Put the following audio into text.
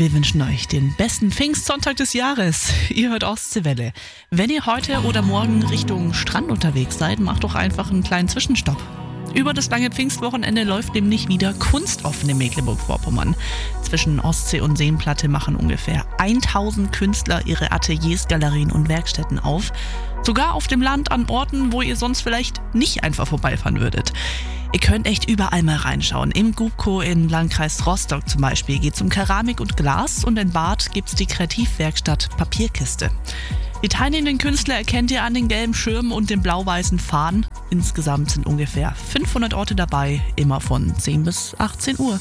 Wir wünschen euch den besten Pfingstsonntag des Jahres. Ihr hört Ostseewelle. Wenn ihr heute oder morgen Richtung Strand unterwegs seid, macht doch einfach einen kleinen Zwischenstopp. Über das lange Pfingstwochenende läuft nämlich wieder Kunstoffen in Mecklenburg-Vorpommern. Zwischen Ostsee und Seenplatte machen ungefähr 1000 Künstler ihre Ateliers, Galerien und Werkstätten auf. Sogar auf dem Land an Orten, wo ihr sonst vielleicht nicht einfach vorbeifahren würdet. Ihr könnt echt überall mal reinschauen. Im Gubko im Landkreis Rostock zum Beispiel geht es um Keramik und Glas und in Barth gibt es die Kreativwerkstatt Papierkiste. Die teilnehmenden Künstler erkennt ihr an den gelben Schirmen und den blau-weißen Fahnen. Insgesamt sind ungefähr 500 Orte dabei, immer von 10 bis 18 Uhr.